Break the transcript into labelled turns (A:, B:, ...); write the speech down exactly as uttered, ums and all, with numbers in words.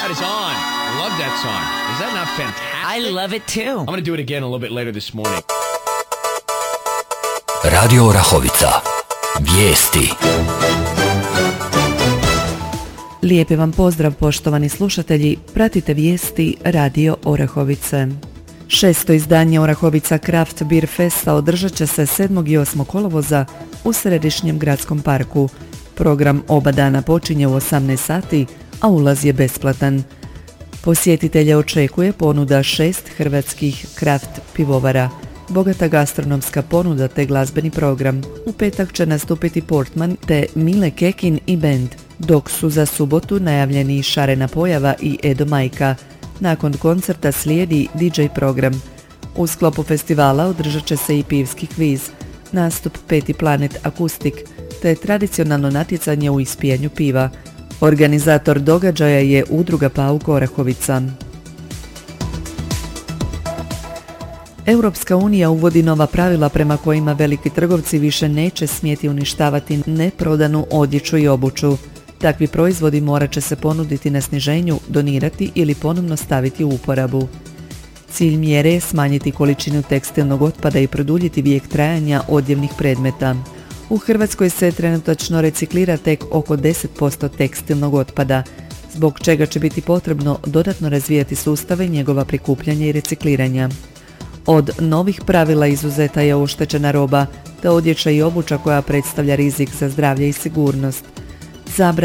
A: That is on. I love that song. Is that not fantastic?
B: I love it too.
A: I'm going to do it again a little bit later this morning.
C: Radio Orahovica. Vijesti.
D: Lijepi vam pozdrav, poštovani slušatelji. Pratite vijesti Radio Orahovice. Šesto izdanje Orahovica Craft Beer Festa održat će se sedmog i osmog kolovoza u središnjem gradskom parku. Program oba dana počinje u osamnaest sati, a ulaz je besplatan. Posjetitelje očekuje ponuda šest hrvatskih kraft pivovara, bogata gastronomska ponuda te glazbeni program. U petak će nastupiti Portman te Mile Kekin i band, dok su za subotu najavljeni Šarena Pojava i Edo Majka. Nakon koncerta slijedi D J program. U sklopu festivala održat će se i pivski kviz, nastup Peti Planet Akustik te tradicionalno natjecanje u ispijanju piva. Organizator događaja je Udruga Pauk Orahovica. Europska unija uvodi nova pravila prema kojima veliki trgovci više neće smjeti uništavati neprodanu odjeću i obuću. Takvi proizvodi morat će se ponuditi na sniženju, donirati ili ponovno staviti u uporabu. Cilj mjere je smanjiti količinu tekstilnog otpada i produljiti vijek trajanja odjevnih predmeta. U Hrvatskoj se trenutačno reciklira tek oko deset posto tekstilnog otpada, zbog čega će biti potrebno dodatno razvijati sustave njegova prikupljanja i recikliranja. Od novih pravila izuzeta je oštećena roba, te odjeća i obuća koja predstavlja rizik za zdravlje i sigurnost. Zabrana